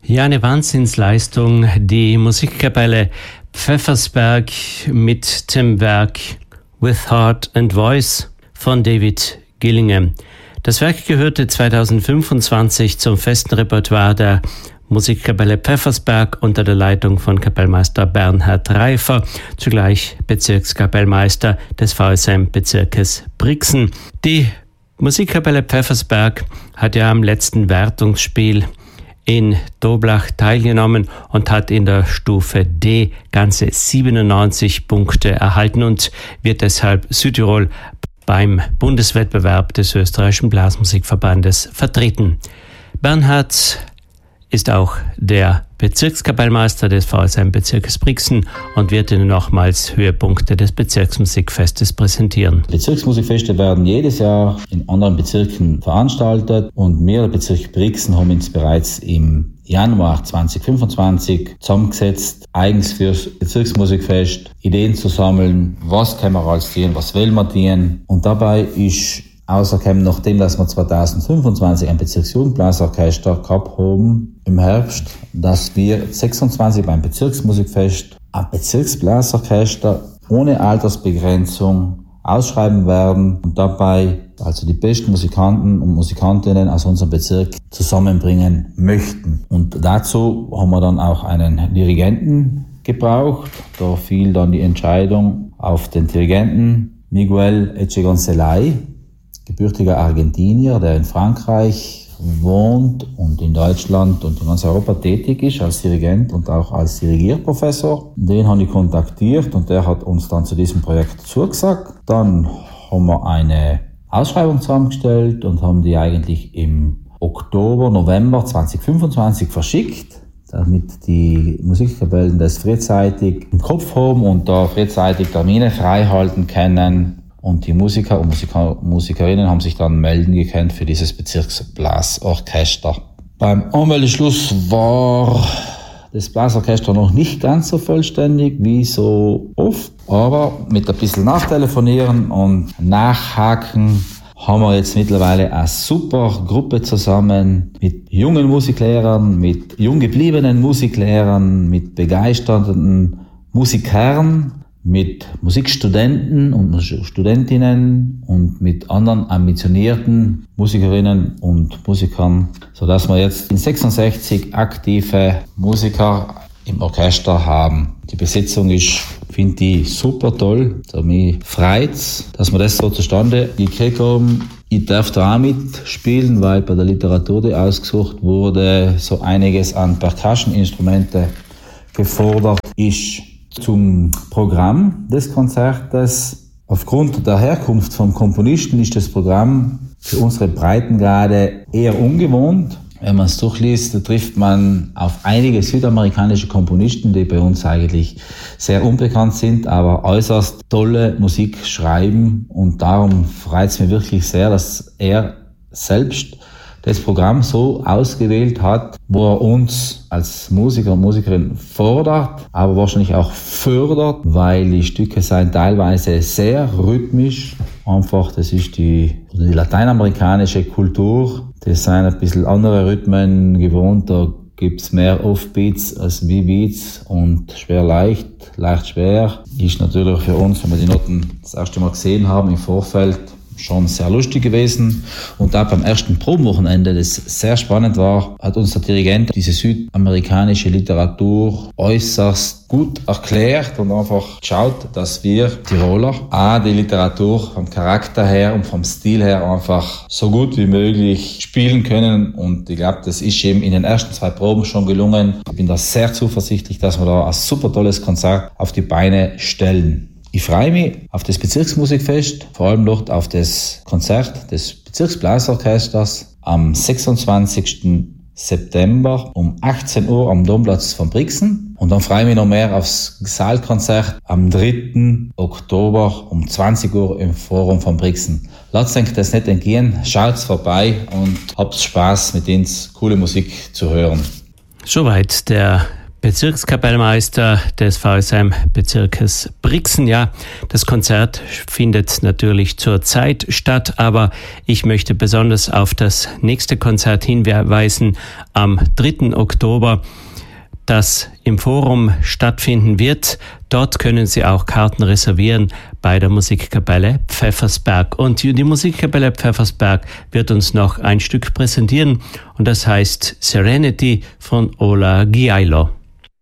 Ja, eine Wahnsinnsleistung. Die Musikkapelle Pfeffersberg mit dem Werk With Heart and Voice von David Gillingham. Das Werk gehörte 2025 zum festen Repertoire der Musikkapelle Pfeffersberg unter der Leitung von Kapellmeister Bernhard Reifer, zugleich Bezirkskapellmeister des VSM-Bezirkes Brixen. Die Musikkapelle Pfeffersberg hat ja am letzten Wertungsspiel in Doblach teilgenommen und hat in der Stufe D ganze 97 Punkte erhalten und wird deshalb Südtirol beim Bundeswettbewerb des Österreichischen Blasmusikverbandes vertreten. Bernhard ist auch der Bezirkskapellmeister des VSM-Bezirkes Brixen und wird Ihnen nochmals Höhepunkte des Bezirksmusikfestes präsentieren. Bezirksmusikfeste werden jedes Jahr in anderen Bezirken veranstaltet und wir, der Bezirk Brixen, haben uns bereits im Januar 2025 zusammengesetzt, eigens fürs Bezirksmusikfest Ideen zu sammeln, was können wir als dienen, was will man dienen. Und dabei ist außerdem, nachdem dass wir 2025 ein Bezirksjugendblasorchester gehabt haben im Herbst, dass wir 26 beim Bezirksmusikfest ein Bezirksblasorchester ohne Altersbegrenzung ausschreiben werden und dabei also die besten Musikanten und Musikantinnen aus unserem Bezirk zusammenbringen möchten. Und dazu haben wir dann auch einen Dirigenten gebraucht. Da fiel dann die Entscheidung auf den Dirigenten Miguel Echegoncelay, gebürtiger Argentinier, der in Frankreich wohnt und in Deutschland und in ganz Europa tätig ist als Dirigent und auch als Dirigierprofessor. Den habe ich kontaktiert und der hat uns dann zu diesem Projekt zugesagt. Dann haben wir eine Ausschreibung zusammengestellt und haben die eigentlich im Oktober, November 2025 verschickt, damit die Musikkapellen das frühzeitig im Kopf haben und da frühzeitig Termine frei halten können. Und die Musiker und Musikerinnen haben sich dann melden gekannt für dieses Bezirksblasorchester. Beim Anmeldeschluss war das Blasorchester noch nicht ganz so vollständig wie so oft, aber mit ein bisschen Nachtelefonieren und Nachhaken haben wir jetzt mittlerweile eine super Gruppe zusammen mit jungen Musiklehrern, mit jung gebliebenen Musiklehrern, mit begeisterten Musikern, mit Musikstudenten und Studentinnen und mit anderen ambitionierten Musikerinnen und Musikern, sodass wir jetzt 66 aktive Musiker im Orchester haben. Die Besetzung ist, finde ich, super toll. Also mich freut's, dass wir das so zustande gekriegt haben. Ich darf da auch mitspielen, weil bei der Literatur, die ausgesucht wurde, so einiges an Percussion-Instrumente gefordert ist. Zum Programm des Konzertes. Aufgrund der Herkunft vom Komponisten ist das Programm für unsere Breitengrade eher ungewohnt. Wenn man es durchliest, da trifft man auf einige südamerikanische Komponisten, die bei uns eigentlich sehr unbekannt sind, aber äußerst tolle Musik schreiben. Und darum freut es mich wirklich sehr, dass er selbst das Programm so ausgewählt hat, wo er uns als Musiker und Musikerin fordert, aber wahrscheinlich auch fördert, weil die Stücke sind teilweise sehr rhythmisch. Einfach, das ist die lateinamerikanische Kultur. Das sind ein bisschen andere Rhythmen gewohnt. Da gibt's mehr Offbeats als V-Beats und schwer leicht, leicht schwer. Ist natürlich für uns, wenn wir die Noten das erste Mal gesehen haben im Vorfeld, schon sehr lustig gewesen. Und auch beim ersten Probenwochenende, das sehr spannend war, hat uns der Dirigent diese südamerikanische Literatur äußerst gut erklärt und einfach geschaut, dass wir Tiroler auch die Literatur vom Charakter her und vom Stil her einfach so gut wie möglich spielen können. Und ich glaube, das ist eben in den ersten 2 Proben schon gelungen. Ich bin da sehr zuversichtlich, dass wir da ein super tolles Konzert auf die Beine stellen. Ich freue mich auf das Bezirksmusikfest, vor allem dort auf das Konzert des Bezirksblasorchesters am 26. September um 18 Uhr am Domplatz von Brixen. Und dann freue ich mich noch mehr aufs Saalkonzert am 3. Oktober um 20 Uhr im Forum von Brixen. Lasst euch das nicht entgehen, schaut's vorbei und habt Spaß, mit uns coole Musik zu hören. Soweit der Bezirkskapellmeister des VSM-Bezirkes Brixen. Ja, das Konzert findet natürlich zur Zeit statt, aber ich möchte besonders auf das nächste Konzert hinweisen am 3. Oktober, das im Forum stattfinden wird. Dort können Sie auch Karten reservieren bei der Musikkapelle Pfeffersberg. Und die Musikkapelle Pfeffersberg wird uns noch ein Stück präsentieren und das heißt Serenity von Ola Ghiailo.